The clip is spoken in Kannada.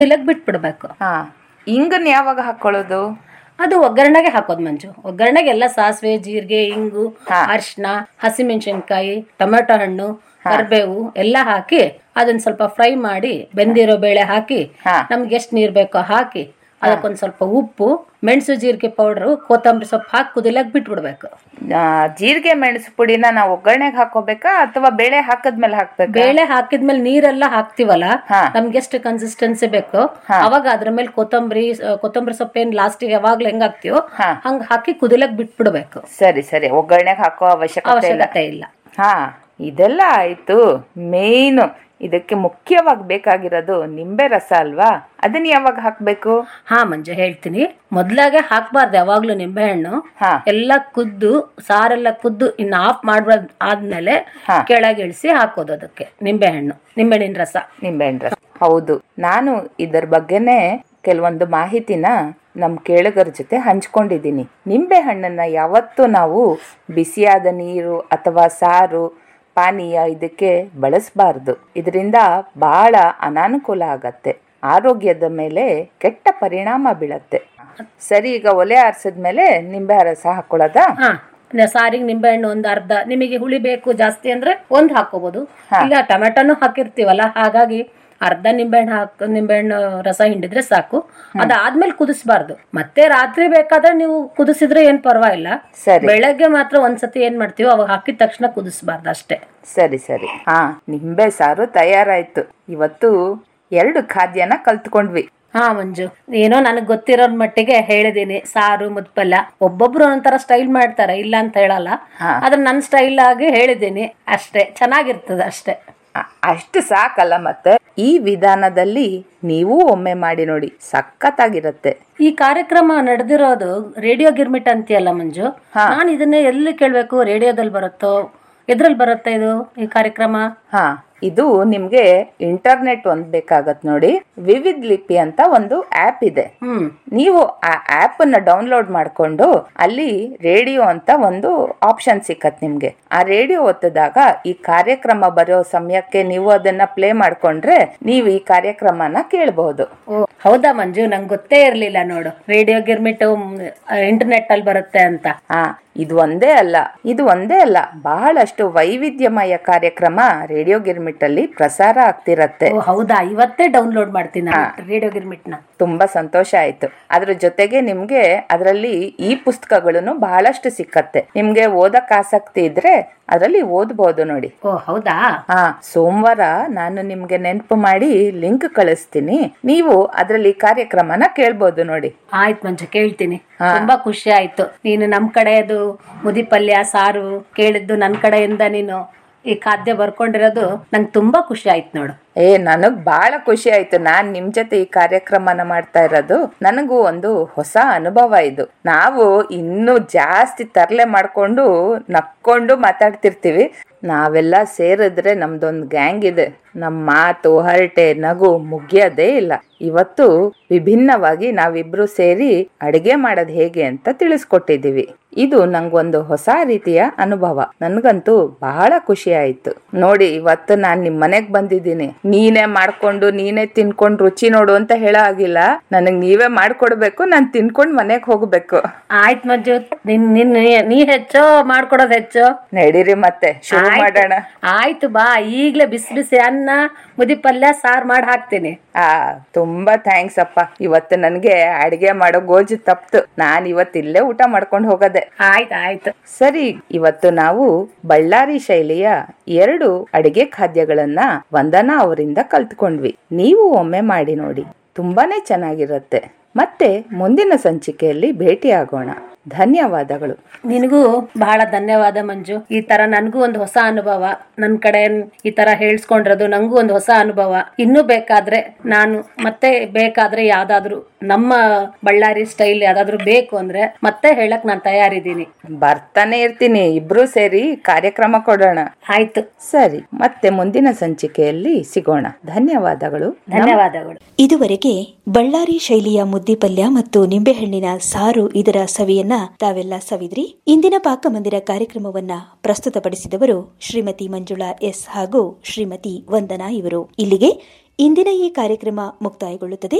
ಕುದಿಲಕ್ ಬಿಟ್ಬಿಡ್ಬೇಕು. ಇಂಗನ್ ಯಾವಾಗ ಹಾಕೊಳ್ಳೋದು? ಅದು ಒಗ್ಗರಣೆಗೆ ಹಾಕೋದು ಮಂಜು. ಒಗ್ಗರಣೆಗೆಲ್ಲ ಸಾಸಿವೆ, ಜೀರಿಗೆ, ಇಂಗು, ಅರಿಶಿನ, ಹಸಿಮೆಣಸಿನ್ಕಾಯಿ, ಟೊಮೆಟೊ ಹಣ್ಣು, ಕರಿಬೇವು ಎಲ್ಲ ಹಾಕಿ ಅದನ್ನ ಸ್ವಲ್ಪ ಫ್ರೈ ಮಾಡಿ ಬೆಂದಿರೋ ಬೇಳೆ ಹಾಕಿ ನಮ್ಗೆ ಎಷ್ಟು ನೀರ್ ಬೇಕೋ ಹಾಕಿ ಅದಕ್ಕೊಂದ್ ಸ್ವಲ್ಪ ಉಪ್ಪು, ಮೆಣಸು, ಜೀರಿಗೆ ಪೌಡರ್, ಕೊತ್ತಂಬರಿ ಸೊಪ್ಪು ಹಾಕಿ ಕುದಿಲಕ್ ಬಿಟ್ಬಿಡ್ಬೇಕು. ಜೀರಿಗೆ ಮೆಣಸು ಪುಡಿನ ನಾವು ಒಗ್ಗರಣೆಗೆ ಹಾಕೋಬೇಕಾ ಅಥವಾ ಬೇಳೆ ಹಾಕದ್ಮೇಲೆ ಹಾಕ್ಬೇಕು? ಬೇಳೆ ಹಾಕಿದ್ಮೇಲೆ ನೀರೆಲ್ಲ ಹಾಕ್ತಿವಲ್ಲ, ನಮ್ಗೆ ಎಷ್ಟು ಕನ್ಸಿಸ್ಟೆನ್ಸಿ ಬೇಕೋ ಅವಾಗ ಅದ್ರ ಮೇಲೆ ಕೊತ್ತಂಬರಿ ಸೊಪ್ಪೇನ್ ಲಾಸ್ಟಿಗೆ ಯಾವಾಗ್ಲೂ ಹೆಂಗ್ ಹಾಕ್ತಿವೋ ಹಂಗ ಹಾಕಿ ಕುದಿಲಕ್ ಬಿಟ್ಬಿಡ್ಬೇಕು. ಸರಿ ಸರಿ, ಒಗ್ಗರಣೆಗೆ ಹಾಕೋ ಅವಶ್ಯಕತೆ ಇಲ್ಲ. ಇದೆಲ್ಲ ಆಯ್ತು. ಮೇಯ್ನು ಇದಕ್ಕೆ ಮುಖ್ಯವಾಗಿ ಬೇಕಾಗಿರೋದು ನಿಂಬೆ ರಸ ಅಲ್ವಾ? ಅದನ್ನ ಯಾವಾಗ ಹಾಕ್ಬೇಕು? ಮಂಜು ಹೇಳ್ತೀನಿ. ಮೊದ್ಲಾಗೆ ಹಾಕ್ಬಾರ್ದು ಯಾವಾಗ್ಲೂ ನಿಂಬೆ ಹಣ್ಣು. ಎಲ್ಲ ಕುದ್ದು ಸಾರೆಲ್ಲ ಕುದ್ದು ಇನ್ನು ಆಫ್ ಮಾಡ್ಬಾರ್ದು ಆದ್ಮೇಲೆ ಕೆಳಗೆ ಇಳಿಸಿ ಹಾಕೋದು ಅದಕ್ಕೆ ನಿಂಬೆಹಣ್ಣಿನ ರಸ. ಹೌದು, ನಾನು ಇದರ ಬಗ್ಗೆನೆ ಕೆಲವೊಂದು ಮಾಹಿತಿನ ನಮ್ ಕೇಳುಗರ ಜೊತೆ ಹಂಚ್ಕೊಂಡಿದ್ದೀನಿ. ನಿಂಬೆ ಹಣ್ಣನ್ನ ಯಾವತ್ತೂ ನಾವು ಬಿಸಿಯಾದ ನೀರು ಅಥವಾ ಸಾರು, ಪಾನೀಯ ಇದಕ್ಕೆ ಬಳಸಬಾರ್ದು. ಇದರಿಂದ ಬಹಳ ಅನಾನುಕೂಲ ಆಗತ್ತೆ, ಆರೋಗ್ಯದ ಮೇಲೆ ಕೆಟ್ಟ ಪರಿಣಾಮ ಬೀಳತ್ತೆ. ಸರಿ, ಈಗ ಒಲೆ ಆರಿಸಿದ್ಮೇಲೆ ನಿಂಬೆ ರಸ ಹಾಕೊಳ್ಳೋದಾ? ಸಾರಿಗೆ ನಿಂಬೆಹಣ್ಣು ಒಂದು ಅರ್ಧ, ನಿಮಗೆ ಹುಳಿ ಬೇಕು ಜಾಸ್ತಿ ಅಂದ್ರೆ ಒಂದು ಹಾಕೋಬಹುದು. ಇಲ್ಲ ಟೊಮೆಟೊನು ಹಾಕಿರ್ತೀವಲ್ಲ, ಹಾಗಾಗಿ ಅರ್ಧ ನಿಂಬೆಹಣ್ಣು ರಸ ಹಿಂಡಿದ್ರೆ ಸಾಕು. ಅದಾದ್ಮೇಲೆ ಕುದಿಸಬಾರ್ದು. ಮತ್ತೆ ರಾತ್ರಿ ಬೇಕಾದ್ರೆ ನೀವು ಕುದಿಸಿದ್ರೆ ಏನ್ ಪರವಾಗಿಲ್ಲ. ಬೆಳಗ್ಗೆ ಮಾತ್ರ ಒಂದ್ಸತಿ ಏನ್ ಮಾಡ್ತೀವೋ ಅವಾಗ ಹಾಕಿದ ತಕ್ಷಣ ಕುದಿಸಬಾರ್ದು ಅಷ್ಟೇ. ಸರಿ ಸರಿ. ನಿಂಬೆ ಸಾರು ತಯಾರಾಯ್ತು. ಇವತ್ತು 2 ಖಾದ್ಯನ ಕಲ್ತ್ಕೊಂಡ್ವಿ. ಮಂಜು, ಏನೋ ನನಗ್ ಗೊತ್ತಿರೋ ಮಟ್ಟಿಗೆ ಹೇಳಿದೀನಿ. ಸಾರು ಮುದ್ಪಲ್ಯ ಒಬ್ಬೊಬ್ರು ಒಂಥರ ಸ್ಟೈಲ್ ಮಾಡ್ತಾರೆ, ಇಲ್ಲ ಅಂತ ಹೇಳಲ್ಲ. ಅದ್ರ ನನ್ನ ಸ್ಟೈಲ್ ಆಗಿ ಹೇಳಿದೀನಿ ಅಷ್ಟೇ. ಚೆನ್ನಾಗಿರ್ತದೆ ಅಷ್ಟೇ. ಅಷ್ಟು ಸಾಕಲ್ಲ, ಮತ್ತೆ ಈ ವಿಧಾನದಲ್ಲಿ ನೀವು ಒಮ್ಮೆ ಮಾಡಿ ನೋಡಿ, ಸಖತ್ತಾಗಿರತ್ತೆ. ಈ ಕಾರ್ಯಕ್ರಮ ನಡೆದಿರೋದು ರೇಡಿಯೋ ಗಿರ್ಮಿಟ್ ಅಂತೀಯಲ್ಲ ಮಂಜು, ನಾನು ಇದನ್ನೇ ಎಲ್ಲಿ ಕೇಳ್ಬೇಕು? ರೇಡಿಯೋದಲ್ಲಿ ಬರುತ್ತೋ ಎದ್ರಲ್ಲಿ ಬರುತ್ತೆ ಇದು ಈ ಕಾರ್ಯಕ್ರಮ? ಇದು ನಿಮ್ಗೆ ಇಂಟರ್ನೆಟ್ ಒಂದ್ ಬೇಕಾಗತ್ ನೋಡಿ. ವಿವಿಧ ಲಿಪಿ ಅಂತ ಒಂದು ಆಪ್ ಇದೆ. ನೀವು ಆ ಆಪ್ ಅನ್ನ ಡೌನ್ಲೋಡ್ ಮಾಡ್ಕೊಂಡು ಅಲ್ಲಿ ರೇಡಿಯೋ ಅಂತ ಒಂದು ಆಪ್ಷನ್ ಸಿಕ್ಕತ್ ನಿಮ್ಗೆ. ಆ ರೇಡಿಯೋ ಒತ್ತದಾಗ ಈ ಕಾರ್ಯಕ್ರಮ ಬರೋ ಸಮಯಕ್ಕೆ ನೀವು ಅದನ್ನ ಪ್ಲೇ ಮಾಡ್ಕೊಂಡ್ರೆ ನೀವು ಈ ಕಾರ್ಯಕ್ರಮನ ಕೇಳಬಹುದು. ಹೌದಾ ಮಂಜು, ನಂಗೆ ಗೊತ್ತೇ ಇರ್ಲಿಲ್ಲ ನೋಡು, ರೇಡಿಯೋ ಗಿರ್ಮಿಟ್ ಇಂಟರ್ನೆಟ್ ಅಲ್ಲಿ ಬರುತ್ತೆ ಅಂತ. ಇದು ಒಂದೇ ಅಲ್ಲ, ಬಹಳಷ್ಟು ವೈವಿಧ್ಯಮಯ ಕಾರ್ಯಕ್ರಮ ರೇಡಿಯೋ ಗಿರ್ಮಿಟ್ ಅಲ್ಲಿ ಪ್ರಸಾರ ಆಗ್ತಿರತ್ತೆ. ಹೌದಾ? ಇವತ್ತೇ ಡೌನ್ಲೋಡ್ ಮಾಡ್ತೀನಿ ರೇಡಿಯೋ ಗಿರ್ಮಿಟ್ ನ. ತುಂಬಾ ಸಂತೋಷ ಆಯ್ತು. ಅದ್ರ ಜೊತೆಗೆ ನಿಮ್ಗೆ ಅದರಲ್ಲಿ ಈ ಪುಸ್ತಕಗಳನ್ನು ಬಹಳಷ್ಟು ಸಿಕ್ಕತ್ತೆ. ನಿಮ್ಗೆ ಓದಕ್ ಆಸಕ್ತಿ ಇದ್ರೆ ಅದರಲ್ಲಿ ಓದ್ಬಹುದು ನೋಡಿ. ಹೌದಾ? ಸೋಮವಾರ ನಾನು ನಿಮ್ಗೆ ನೆನಪು ಮಾಡಿ ಲಿಂಕ್ ಕಳಿಸ್ತೀನಿ. ನೀವು ಅದರಲ್ಲಿ ಕಾರ್ಯಕ್ರಮನ ಕೇಳ್ಬೋದು ನೋಡಿ. ಆಯ್ತು ಮಂಜು, ಕೇಳ್ತೀನಿ. ತುಂಬಾ ಖುಷಿ ಆಯ್ತು. ನೀನು ನಮ್ ಕಡೆದು ಮುದಿ ಪಲ್ಯ ಸಾರು ಕೇಳಿದ್ದು ನನ್ ಕಡೆಯಿಂದ ನೀನು ಈ ಖಾದ್ಯ ಬರ್ಕೊಂಡಿರೋದು ನಂಗೆ ತುಂಬಾ ಖುಷಿ ಆಯ್ತು ನೋಡು. ನನಗ್ ಬಹಳ ಖುಷಿ ಆಯ್ತು. ನಾನ್ ನಿಮ್ ಜೊತೆ ಈ ಕಾರ್ಯಕ್ರಮನ ಮಾಡ್ತಾ ಇರೋದು ನನಗೂ ಒಂದು ಹೊಸ ಅನುಭವ ಇದು. ನಾವು ಇನ್ನೂ ಜಾಸ್ತಿ ತರಲೆ ಮಾಡ್ಕೊಂಡು ನಕ್ಕೊಂಡು ಮಾತಾಡ್ತಿರ್ತೀವಿ. ನಾವೆಲ್ಲ ಸೇರಿದ್ರೆ ನಮ್ದೊಂದು ಗ್ಯಾಂಗ್ ಇದೆ. ನಮ್ಮ ಮಾತು, ಹರಟೆ, ನಗು ಮುಗಿಯೋದೇ ಇಲ್ಲ. ಇವತ್ತು ವಿಭಿನ್ನವಾಗಿ ನಾವಿಬ್ರು ಸೇರಿ ಅಡಿಗೆ ಮಾಡೋದು ಹೇಗೆ ಅಂತ ತಿಳಿಸ್ಕೊಟ್ಟಿದೀವಿ. ಇದು ನಂಗೊಂದು ಹೊಸ ರೀತಿಯ ಅನುಭವ. ನನ್ಗಂತೂ ಬಹಳ ಖುಷಿ ಆಯ್ತು ನೋಡಿ. ಇವತ್ತು ನಾನ್ ನಿಮ್ ಮನೆಗ್ ಬಂದಿದ್ದೀನಿ. ನೀನೇ ಮಾಡ್ಕೊಂಡು ನೀನೇ ತಿನ್ಕೊಂಡು ರುಚಿ ನೋಡು ಅಂತ ಹೇಳೋ ಆಗಿಲ್ಲ. ನನಗ್ ನೀವೇ ಮಾಡ್ಕೊಡ್ಬೇಕು, ನಾನ್ ತಿನ್ಕೊಂಡ್ ಮನೆಗ್ ಹೋಗ್ಬೇಕು. ಆಯ್ತು ಮಂಜು, ನೀ ಹೆಚ್ಚೋ ಮಾಡ್ಕೊಡೋದ್ ಹೆಚ್ಚೋ. ನಡೀರಿ ಮತ್ತೆ ಶುರು ಮಾಡೋಣ. ಆಯ್ತು ಬಾ, ಈಗ್ಲೇ ಬಿಸಿ ಬಿಸಿ ಅನ್ನ ಮುದಿ ಪಲ್ಯ ಸಾರ್ ಮಾಡಿ ಹಾಕ್ತೀನಿ. ತುಂಬಾ ಥ್ಯಾಂಕ್ಸ್ ಅಪ್ಪ. ಇವತ್ತು ನನ್ಗೆ ಅಡಿಗೆ ಮಾಡೋ ಗೋಜು ತಪ್ತು. ನಾನ್ ಇವತ್ತಿಲ್ಲೇ ಊಟ ಮಾಡ್ಕೊಂಡು ಹೋಗದೆ. ಆಯ್ತು ಸರಿ. ಇವತ್ತು ನಾವು ಬಳ್ಳಾರಿ ಶೈಲಿಯ 2 ಅಡಿಗೆ ಖಾದ್ಯಗಳನ್ನ ವಂದನಾ ಅವರಿಂದ ಕಲ್ತ್ಕೊಂಡ್ವಿ. ನೀವು ಒಮ್ಮೆ ಮಾಡಿ ನೋಡಿ, ತುಂಬಾನೇ ಚೆನ್ನಾಗಿರುತ್ತೆ. ಮತ್ತೆ ಮುಂದಿನ ಸಂಚಿಕೆಯಲ್ಲಿ ಭೇಟಿಯಾಗೋಣ. ಧನ್ಯವಾದಗಳು. ನಿನಗೂ ಬಹಳ ಧನ್ಯವಾದ ಮಂಜು. ಈ ತರ ನನ್ಗೂ ಒಂದು ಹೊಸ ಅನುಭವ, ನನ್ ಕಡೆ ಈ ತರ ಹೇಳ್ಸ್ಕೊಂಡಿರೋದು ನಂಗೂ ಒಂದು ಹೊಸ ಅನುಭವ. ಇನ್ನೂ ಬೇಕಾದ್ರೆ ನಾನು ಮತ್ತೆ ಬೇಕಾದ್ರೆ ಯಾವ್ದಾದ್ರು ನಮ್ಮ ಬಳ್ಳಾರಿ ಸ್ಟೈಲ್ ಯಾವ್ದಾದ್ರು ಬೇಕು ಅಂದ್ರೆ ಮತ್ತೆ ಹೇಳಕ್ ನಾನು ತಯಾರಿದ್ದೀನಿ. ಬರ್ತಾನೆ ಇರ್ತೀನಿ. ಇಬ್ರು ಸೇರಿ ಕಾರ್ಯಕ್ರಮ ಕೊಡೋಣ. ಆಯ್ತು, ಸರಿ. ಮತ್ತೆ ಮುಂದಿನ ಸಂಚಿಕೆಯಲ್ಲಿ ಸಿಗೋಣ. ಧನ್ಯವಾದಗಳು. ಇದುವರೆಗೆ ಬಳ್ಳಾರಿ ಶೈಲಿಯ ಮುದ್ದಿ ಪಲ್ಯ ಮತ್ತು ನಿಂಬೆಹಣ್ಣಿನ ಸಾರು ಇದರ ಸವಿಯನ್ನ ತಾವೆಲ್ಲ ಸವಿದ್ರಿ. ಇಂದಿನ ಪಾಕಮಂದಿರ ಕಾರ್ಯಕ್ರಮವನ್ನ ಪ್ರಸ್ತುತಪಡಿಸಿದವರು ಶ್ರೀಮತಿ ಮಂಜುಳಾ ಎಸ್ ಹಾಗೂ ಶ್ರೀಮತಿ ವಂದನಾ ಇವರು. ಇಲ್ಲಿಗೆ ಇಂದಿನ ಈ ಕಾರ್ಯಕ್ರಮ ಮುಕ್ತಾಯಗೊಳ್ಳುತ್ತದೆ.